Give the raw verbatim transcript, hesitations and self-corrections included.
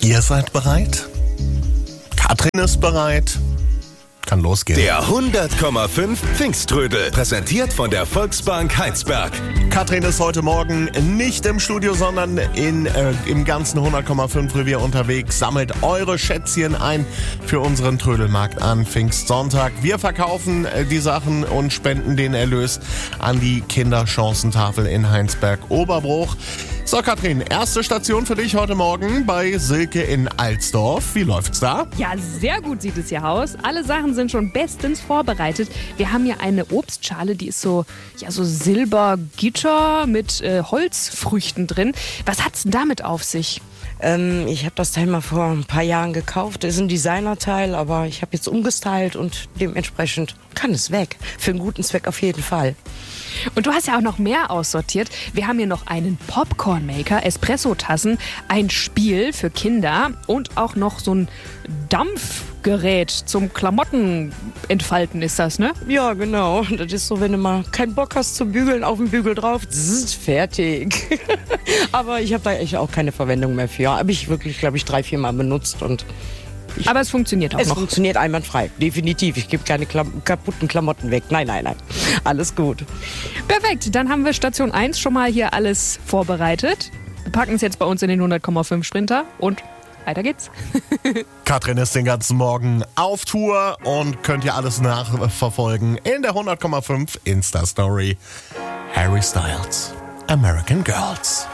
Ihr seid bereit? Katrin ist bereit. Kann losgehen. Der hundert Komma fünf Pfingsttrödel, präsentiert von der Volksbank Heinsberg. Katrin ist heute Morgen nicht im Studio, sondern in, äh, im ganzen hundert Komma fünf Revier unterwegs. Sammelt eure Schätzchen ein für unseren Trödelmarkt an Pfingstsonntag. Wir verkaufen äh, die Sachen und spenden den Erlös an die Kinderchancentafel in Heinsberg-Oberbruch. So, Katrin, erste Station für dich heute Morgen bei Silke in Alsdorf. Wie läuft's da? Ja, sehr gut sieht es hier aus. Alle Sachen sind schon bestens vorbereitet. Wir haben hier eine Obstschale, die ist so, ja, so Silbergitter mit äh, Holzfrüchten drin. Was hat's denn damit auf sich? Ähm, ich habe das Teil mal vor ein paar Jahren gekauft. Das ist ein Designerteil, aber ich habe jetzt umgestylt und dementsprechend kann es weg. Für einen guten Zweck auf jeden Fall. Und du hast ja auch noch mehr aussortiert. Wir haben hier noch einen Popcorn-Maker, Espresso-Tassen, ein Spiel für Kinder und auch noch so ein Dampfgerät zum Klamotten entfalten ist das, ne? Ja, genau. Das ist so, wenn du mal keinen Bock hast zu bügeln, auf den Bügel drauf, zzz, fertig. Aber ich habe da echt auch keine Verwendung mehr für. Habe ich wirklich, glaube ich, drei, vier Mal benutzt und Ich, Aber es funktioniert auch es noch. Es funktioniert einwandfrei, definitiv. Ich gebe keine Klam- kaputten Klamotten weg. Nein, nein, nein. Alles gut. Perfekt, dann haben wir Station eins schon mal hier alles vorbereitet. Wir packen es jetzt bei uns in den hundert Komma fünf Sprinter und weiter geht's. Katrin ist den ganzen Morgen auf Tour und könnt ihr alles nachverfolgen in der hundert Komma fünf Insta-Story. Harry Styles, American Girls.